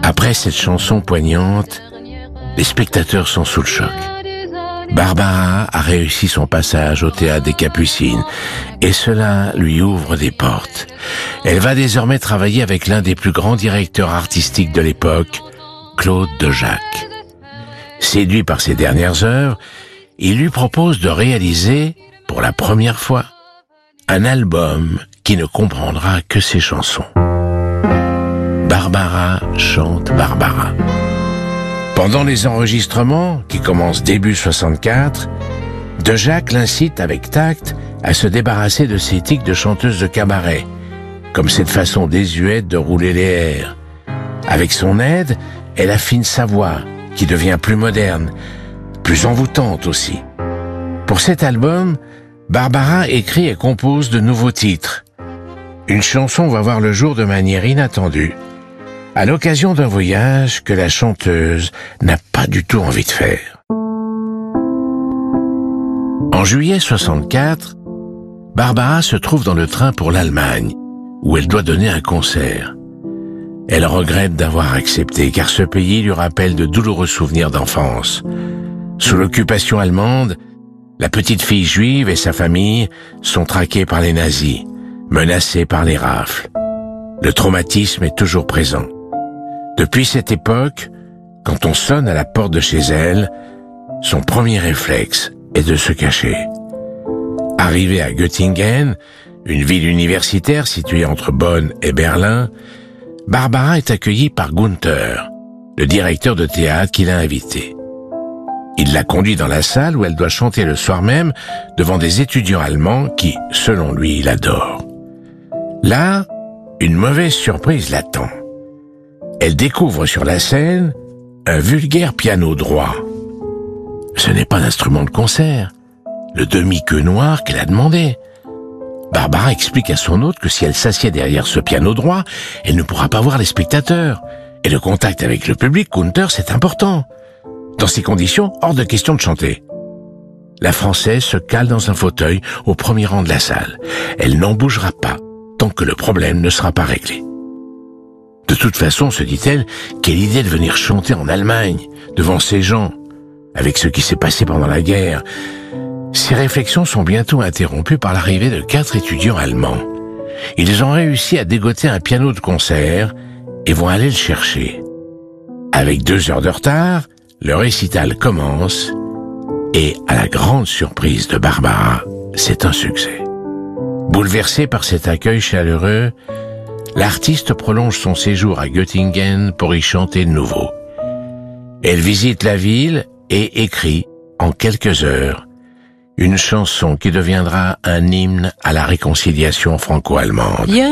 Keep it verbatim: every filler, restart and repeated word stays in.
Après cette chanson poignante, les spectateurs sont sous le choc. Barbara a réussi son passage au théâtre des Capucines et cela lui ouvre des portes. Elle va désormais travailler avec l'un des plus grands directeurs artistiques de l'époque, Claude Dejac. Séduit par ses dernières œuvres, il lui propose de réaliser, pour la première fois, un album qui ne comprendra que ses chansons. Barbara chante Barbara. Pendant les enregistrements, qui commencent début soixante-quatre, Dejac l'incite avec tact à se débarrasser de ses tics de chanteuse de cabaret, comme cette façon désuète de rouler les airs. Avec son aide, elle affine sa voix, qui devient plus moderne, plus envoûtante aussi. Pour cet album, Barbara écrit et compose de nouveaux titres. Une chanson va voir le jour de manière inattendue, à l'occasion d'un voyage que la chanteuse n'a pas du tout envie de faire. En juillet soixante-quatre, Barbara se trouve dans le train pour l'Allemagne, où elle doit donner un concert. Elle regrette d'avoir accepté, car ce pays lui rappelle de douloureux souvenirs d'enfance. Sous l'occupation allemande, la petite fille juive et sa famille sont traquées par les nazis, menacées par les rafles. Le traumatisme est toujours présent. Depuis cette époque, quand on sonne à la porte de chez elle, son premier réflexe est de se cacher. Arrivée à Göttingen, une ville universitaire située entre Bonn et Berlin, Barbara est accueillie par Günther, le directeur de théâtre qui l'a invitée. Il la conduit dans la salle où elle doit chanter le soir même devant des étudiants allemands qui, selon lui, l'adorent. Là, une mauvaise surprise l'attend. Elle découvre sur la scène un vulgaire piano droit. Ce n'est pas un instrument de concert, le demi-queue noir qu'elle a demandé. Barbara explique à son hôte que si elle s'assied derrière ce piano droit, elle ne pourra pas voir les spectateurs. Et le contact avec le public, Günther, c'est important. Dans ces conditions, hors de question de chanter. La Française se cale dans un fauteuil au premier rang de la salle. Elle n'en bougera pas tant que le problème ne sera pas réglé. De toute façon, se dit-elle, quelle idée de venir chanter en Allemagne, devant ces gens, avec ce qui s'est passé pendant la guerre. Ces réflexions sont bientôt interrompues par l'arrivée de quatre étudiants allemands. Ils ont réussi à dégoter un piano de concert et vont aller le chercher. Avec deux heures de retard, le récital commence et, à la grande surprise de Barbara, c'est un succès. Bouleversée par cet accueil chaleureux, l'artiste prolonge son séjour à Göttingen pour y chanter de nouveau. Elle visite la ville et écrit, en quelques heures, une chanson qui deviendra un hymne à la réconciliation franco-allemande.